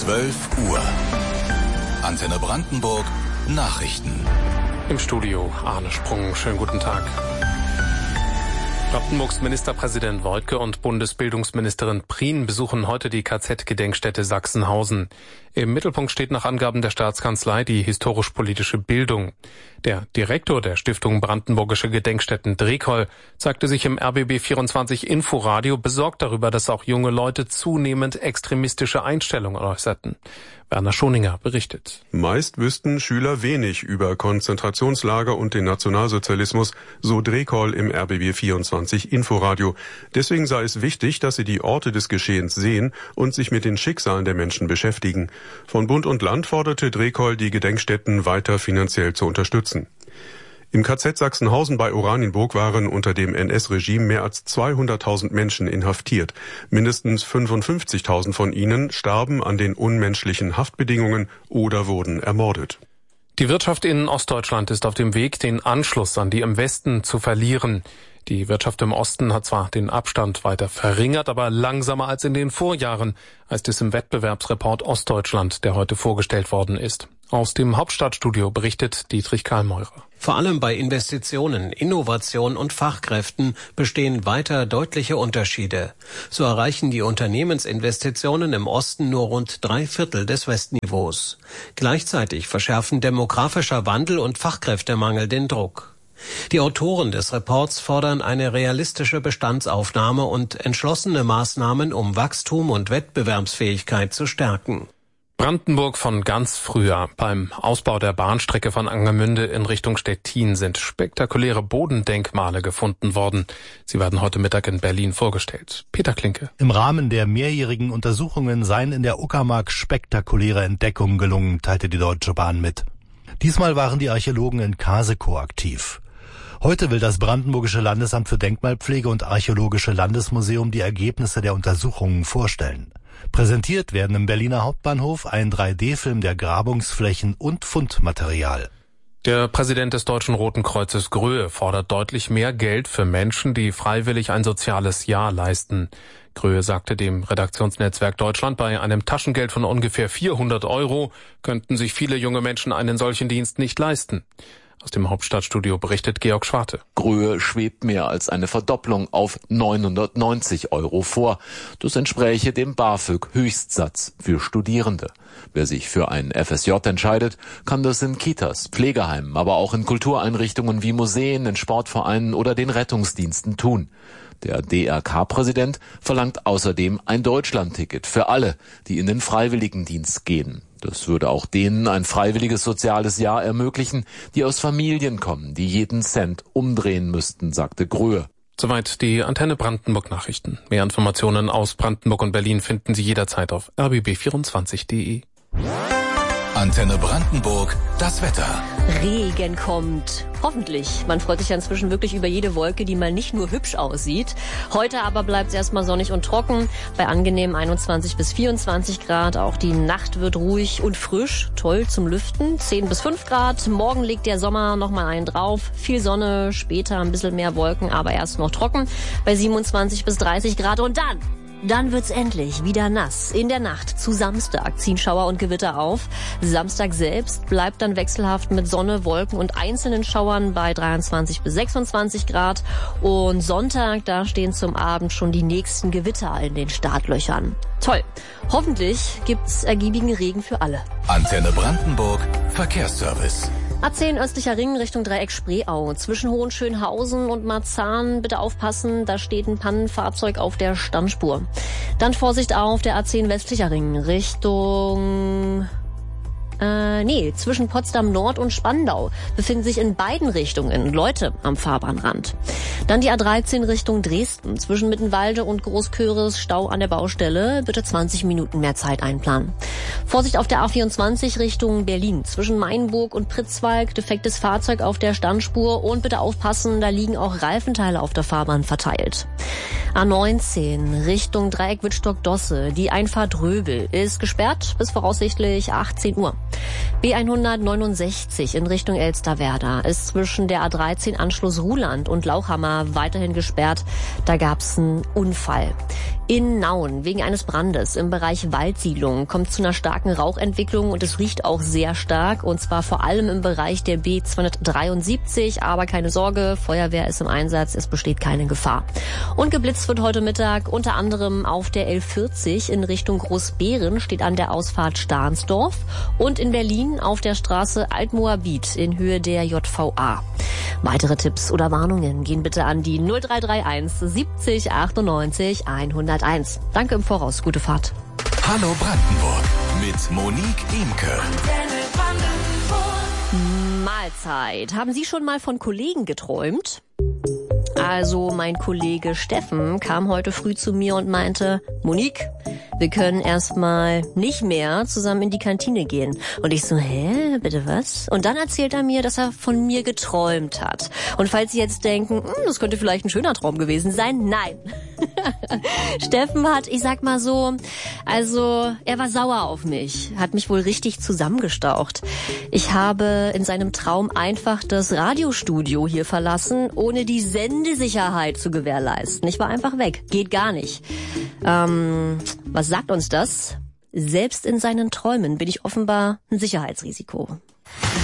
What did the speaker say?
12 Uhr. Antenne Brandenburg Nachrichten. Im Studio Arne Sprung. Schönen guten Tag. Brandenburgs Ministerpräsident Woidke und Bundesbildungsministerin Prien besuchen heute die KZ-Gedenkstätte Sachsenhausen. Im Mittelpunkt steht nach Angaben der Staatskanzlei die historisch-politische Bildung. Der Direktor der Stiftung Brandenburgische Gedenkstätten Drekoll zeigte sich im RBB24 Inforadio besorgt darüber, dass auch junge Leute zunehmend extremistische Einstellungen äußerten. Werner Schoninger berichtet. Meist wüssten Schüler wenig über Konzentrationslager und den Nationalsozialismus, so Drekoll im RBB24 Inforadio. Deswegen sei es wichtig, dass sie die Orte des Geschehens sehen und sich mit den Schicksalen der Menschen beschäftigen. Von Bund und Land forderte Drekoll, die Gedenkstätten weiter finanziell zu unterstützen. Im KZ Sachsenhausen bei Oranienburg waren unter dem NS-Regime mehr als 200.000 Menschen inhaftiert. Mindestens 55.000 von ihnen starben an den unmenschlichen Haftbedingungen oder wurden ermordet. Die Wirtschaft in Ostdeutschland ist auf dem Weg, den Anschluss an die im Westen zu verlieren. Die Wirtschaft im Osten hat zwar den Abstand weiter verringert, aber langsamer als in den Vorjahren, heißt es im Wettbewerbsreport Ostdeutschland, der heute vorgestellt worden ist. Aus dem Hauptstadtstudio berichtet Dietrich Karlmeurer. Vor allem bei Investitionen, Innovation und Fachkräften bestehen weiter deutliche Unterschiede. So erreichen die Unternehmensinvestitionen im Osten nur rund 3/4 des Westniveaus. Gleichzeitig verschärfen demografischer Wandel und Fachkräftemangel den Druck. Die Autoren des Reports fordern eine realistische Bestandsaufnahme und entschlossene Maßnahmen, um Wachstum und Wettbewerbsfähigkeit zu stärken. Brandenburg von ganz früher. Beim Ausbau der Bahnstrecke von Angermünde in Richtung Stettin sind spektakuläre Bodendenkmale gefunden worden. Sie werden heute Mittag in Berlin vorgestellt. Peter Klinke. Im Rahmen der mehrjährigen Untersuchungen seien in der Uckermark spektakuläre Entdeckungen gelungen, teilte die Deutsche Bahn mit. Diesmal waren die Archäologen in Kaseko aktiv. Heute will das Brandenburgische Landesamt für Denkmalpflege und Archäologische Landesmuseum die Ergebnisse der Untersuchungen vorstellen. Präsentiert werden im Berliner Hauptbahnhof ein 3D-Film der Grabungsflächen und Fundmaterial. Der Präsident des Deutschen Roten Kreuzes Gröhe fordert deutlich mehr Geld für Menschen, die freiwillig ein soziales Jahr leisten. Gröhe sagte dem Redaktionsnetzwerk Deutschland, bei einem Taschengeld von ungefähr 400 € könnten sich viele junge Menschen einen solchen Dienst nicht leisten. Aus dem Hauptstadtstudio berichtet Georg Schwarte. Gröhe schwebt mehr als eine Verdopplung auf 990 € vor. Das entspräche dem BAföG-Höchstsatz für Studierende. Wer sich für ein FSJ entscheidet, kann das in Kitas, Pflegeheimen, aber auch in Kultureinrichtungen wie Museen, in Sportvereinen oder den Rettungsdiensten tun. Der DRK-Präsident verlangt außerdem ein Deutschlandticket für alle, die in den Freiwilligendienst gehen. Das würde auch denen ein freiwilliges soziales Jahr ermöglichen, die aus Familien kommen, die jeden Cent umdrehen müssten, sagte Gröhe. Soweit die Antenne Brandenburg Nachrichten. Mehr Informationen aus Brandenburg und Berlin finden Sie jederzeit auf rbb24.de. Antenne Brandenburg, das Wetter. Regen kommt. Hoffentlich. Man freut sich ja inzwischen wirklich über jede Wolke, die mal nicht nur hübsch aussieht. Heute aber bleibt es erstmal sonnig und trocken. Bei angenehmen 21 bis 24 Grad. Auch die Nacht wird ruhig und frisch. Toll zum Lüften. 10 bis 5 Grad. Morgen legt der Sommer nochmal einen drauf. Viel Sonne, später ein bisschen mehr Wolken, aber erst noch trocken. Bei 27 bis 30 Grad. Und dann wird's endlich wieder nass. In der Nacht zu Samstag ziehen Schauer und Gewitter auf. Samstag selbst bleibt dann wechselhaft mit Sonne, Wolken und einzelnen Schauern bei 23 bis 26 Grad. Und Sonntag, da stehen zum Abend schon die nächsten Gewitter in den Startlöchern. Toll. Hoffentlich gibt's ergiebigen Regen für alle. Antenne Brandenburg Verkehrsservice. A10 östlicher Ring Richtung Dreieck Spreeau. Zwischen Hohenschönhausen und Marzahn bitte aufpassen, da steht ein Pannenfahrzeug auf der Standspur. Dann Vorsicht auf der A10 westlicher Ring Richtung... zwischen Potsdam Nord und Spandau befinden sich in beiden Richtungen Leute am Fahrbahnrand. Dann die A13 Richtung Dresden. Zwischen Mittenwalde und Großköris Stau an der Baustelle. Bitte 20 Minuten mehr Zeit einplanen. Vorsicht auf der A24 Richtung Berlin. Zwischen Mainburg und Pritzwalk defektes Fahrzeug auf der Standspur. Und bitte aufpassen, da liegen auch Reifenteile auf der Fahrbahn verteilt. A19 Richtung Dreieck Wittstock-Dosse. Die Einfahrt Röbel ist gesperrt bis voraussichtlich 18 Uhr. B169 in Richtung Elsterwerda ist zwischen der A13 Anschluss Ruhland und Lauchhammer weiterhin gesperrt. Da gab's einen Unfall. In Nauen wegen eines Brandes im Bereich Waldsiedlung kommt zu einer starken Rauchentwicklung und es riecht auch sehr stark, und zwar vor allem im Bereich der B273. Aber keine Sorge, Feuerwehr ist im Einsatz, es besteht keine Gefahr. Und geblitzt wird heute Mittag unter anderem auf der L40 in Richtung Großbeeren, steht an der Ausfahrt Stahnsdorf, und in Berlin auf der Straße Altmoabit in Höhe der JVA. Weitere Tipps oder Warnungen gehen bitte an die 0331 70 98 101. Danke im Voraus, gute Fahrt. Hallo Brandenburg mit Monique Imke. Mahlzeit. Haben Sie schon mal von Kollegen geträumt? Also mein Kollege Steffen kam heute früh zu mir und meinte, Monique, wir können erstmal nicht mehr zusammen in die Kantine gehen. Und ich so, hä, bitte was? Und dann erzählt er mir, dass er von mir geträumt hat. Und falls Sie jetzt denken, das könnte vielleicht ein schöner Traum gewesen sein, nein. Steffen hat, ich sag mal so, also er war sauer auf mich, hat mich wohl richtig zusammengestaucht. Ich habe in seinem Traum einfach das Radiostudio hier verlassen, ohne die Sendesicherheit zu gewährleisten. Ich war einfach weg, geht gar nicht. Was sagt uns das? Selbst in seinen Träumen bin ich offenbar ein Sicherheitsrisiko.